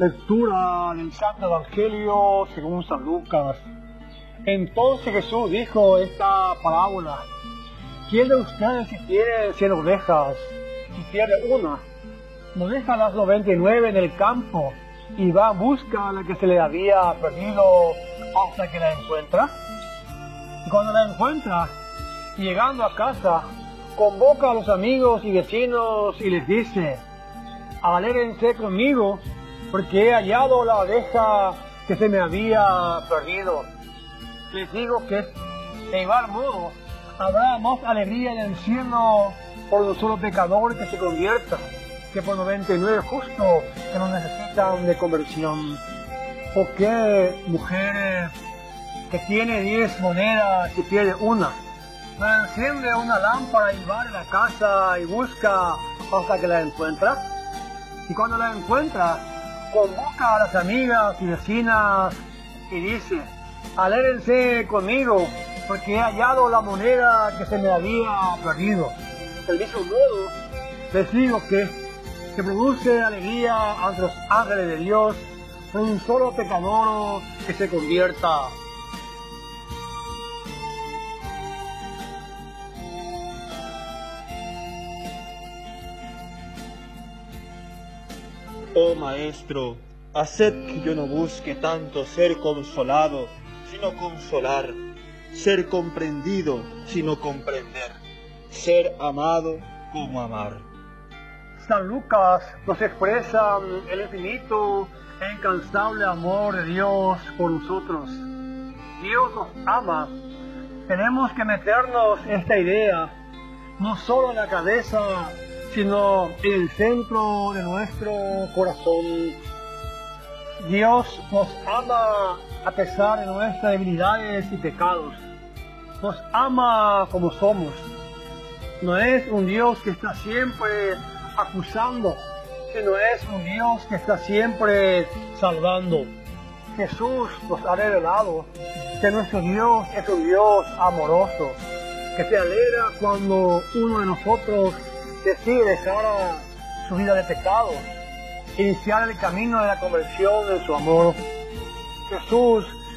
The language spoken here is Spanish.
Lectura del Santo Evangelio según San Lucas. Entonces Jesús dijo esta parábola: ¿Quién de ustedes, si tiene 100 ovejas y pierde una, no deja las 99 en el campo y va a buscar a la que se le había perdido hasta que la encuentra? Y cuando la encuentra, llegando a casa, convoca a los amigos y vecinos y les dice: alégrense conmigo, porque he hallado la oveja que se me había perdido. Les digo que, de igual modo, habrá más alegría en el cielo por un solo pecador que se convierta, que por 99 justos que no necesitan de conversión. ¿O qué mujer que tiene 10 monedas y pierde una, no enciende una lámpara y va a la casa y busca hasta que la encuentra? Y cuando la encuentra, convoca a las amigas y vecinas y dice: alégrense conmigo, porque he hallado la moneda que se me había perdido. Del mismo modo, les digo que produce alegría ante los ángeles de Dios un solo pecador que se convierta. Oh Maestro, haced que yo no busque tanto ser consolado, sino consolar, ser comprendido, sino comprender, ser amado como amar. San Lucas nos expresa el infinito e incansable amor de Dios por nosotros. Dios nos ama. Tenemos que meternos esta idea no solo en la cabeza, sino en el centro de nuestro corazón. Dios nos ama a pesar de nuestras debilidades y pecados. Nos ama como somos. No es un Dios que está siempre acusando, sino es un Dios que está siempre salvando. Jesús nos ha revelado que nuestro Dios es un Dios amoroso, que se alegra cuando uno de nosotros decide dejar su vida de pecado, iniciar el camino de la conversión en su amor. Jesús